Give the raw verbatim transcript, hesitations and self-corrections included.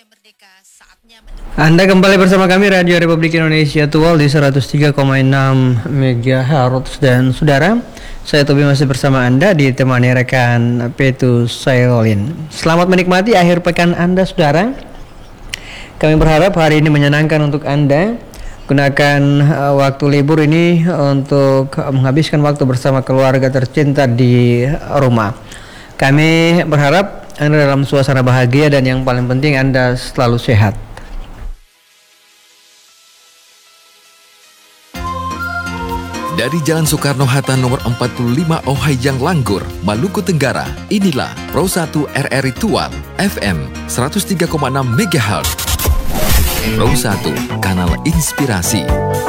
Merdeka, saatnya mendukung. Anda kembali bersama kami Radio Republik Indonesia Tual di seratus tiga koma enam megahertz. Dan saudara, saya Tobi masih bersama Anda ditemani rekan Petu Sailin. Selamat menikmati akhir pekan Anda, saudara. Kami berharap hari ini menyenangkan untuk Anda. Gunakan uh, waktu libur ini untuk menghabiskan waktu bersama keluarga tercinta di rumah. Kami berharap Anda dalam suasana bahagia dan yang paling penting Anda selalu sehat. Dari Jalan Soekarno-Hatta nomor empat puluh lima Ohayang Langgur, Maluku Tenggara, inilah Pro satu R R I Tual F M seratus tiga koma enam megahertz. Pro satu, kanal inspirasi.